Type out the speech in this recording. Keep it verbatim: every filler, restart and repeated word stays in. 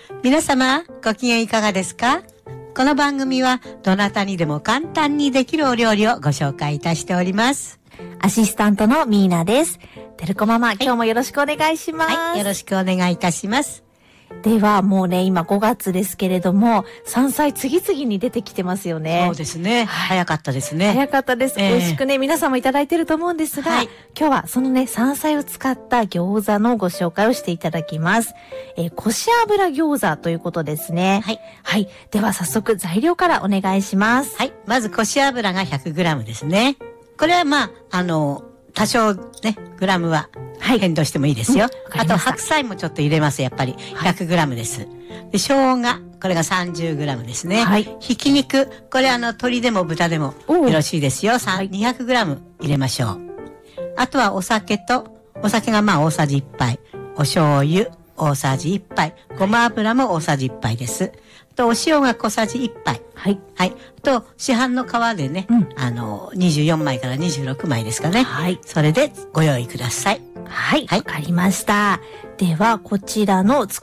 皆様、ご機嫌いかがですか？この番組はどなたにでも簡単にできるお料理をご紹介いたしております。 アシスタントのミーナです。てるこママ、はい、今日もよろしくお願いします。 はい、よろしくお願いいたします。 ではもうね、今ごがつですけれども、山菜次々に出てきてますよね。 そうですね。はい、早かったですね。 早かったです。えー、美味しくね、皆さんもいただいてると思うんですが、はい、今日はそのね、山菜を使った餃子のご紹介をしていただきます。えー、こし油餃子ということですね。はい。はい。では早速材料からお願いします。 はい。まずこし油が ひゃくグラム ですね。これはまあ、あの、多少ね、グラムは変動してもいいですよ。うん、あと白菜もちょっと入れます、やっぱり。ひゃくグラム です。で、生姜、これが さんじゅうグラム ですね。はい。ひき肉、これあの、鶏でも豚でもよろしいですよ。はい、にひゃくグラム 入れましょう。あとはお酒と、お酒がまあ大さじいっぱい。お醤油、大さじいっぱい。ごま油も大さじいっぱいです。と、お塩が小さじいっぱい。はい。はい。と、市販の皮でね、うん、あの、にじゅうよんまいからにじゅうろくまいですかね。はい。それでご用意ください。 はい。わかりました。では、こちらの作